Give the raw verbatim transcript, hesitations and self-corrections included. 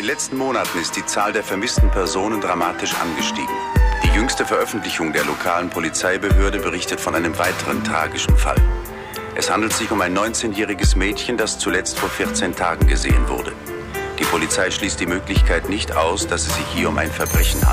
den letzten Monaten ist die Zahl der vermissten Personen dramatisch angestiegen. Die jüngste Veröffentlichung der lokalen Polizeibehörde berichtet von einem weiteren tragischen Fall. Es handelt sich um ein neunzehnjähriges Mädchen, das zuletzt vor vierzehn Tagen gesehen wurde. Die Polizei schließt die Möglichkeit nicht aus, dass es sich hier um ein Verbrechen handelt.